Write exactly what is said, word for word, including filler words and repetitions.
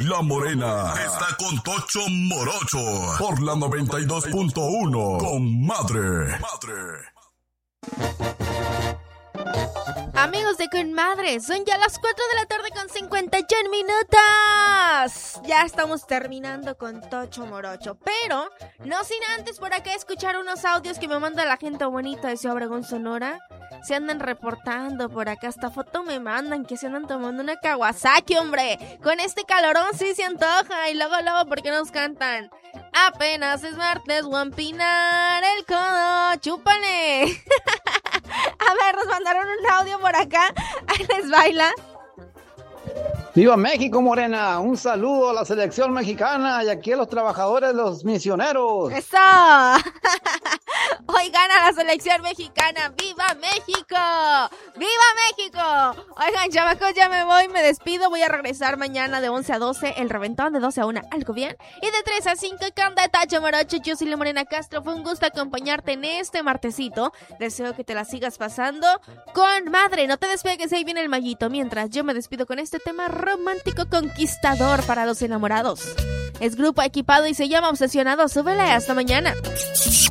La Morena está con Tocho Morocho por la noventa y dos punto uno. Con Madre. Amigos de Con Madre, son ya las cuatro de la tarde con cincuenta y un minutos. Ya estamos terminando con Tocho Morocho, pero no sin antes por acá escuchar unos audios que me manda la gente bonita de Ciudad Obregón, Sonora. Se andan reportando por acá, hasta foto me mandan que se andan tomando una Kawasaki, hombre. Con este calorón sí se antoja. Y luego, luego, ¿por qué nos cantan? Apenas es martes, guampinar el codo, chúpale. A ver, nos mandaron un audio por acá. Ahí les baila. ¡Viva México, Morena! Un saludo a la selección mexicana y aquí a los trabajadores, los misioneros. ¡Eso! Hoy gana la selección mexicana. ¡Viva México! ¡Viva México! Oigan, chamacos, ya me voy, me despido. Voy a regresar mañana de once a doce. El reventón de doce a una. ¿Algo bien? Y de tres a cinco, Canda Tacho Morocho. Yo soy la Morena Castro. Fue un gusto acompañarte en este martesito. Deseo que te la sigas pasando con madre. No te despegues, ahí viene el mallito. Mientras yo me despido con este tema romántico conquistador para los enamorados. Es grupo equipado y se llama Obsesionado. Súbele, hasta mañana.